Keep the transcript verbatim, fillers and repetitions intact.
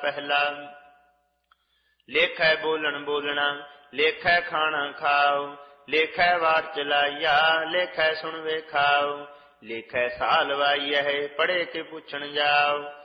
ਪਹਿਲਾ। ਲੇਖੈ ਬੋਲਣ ਬੋਲਣਾ, ਲੇਖੈ ਖਾਣਾ ਖਾਓ, ਲੇਖੈ ਵਾਰ ਚਲਾਈਆ, ਲੇਖੈ ਸੁਣ ਵੇਖਾਓ, ਲੇਖੈ ਸਾਲ ਵਾਈਐ, ਪੜ੍ਹੇ ਕੇ ਪੁੱਛਣ ਜਾਓ।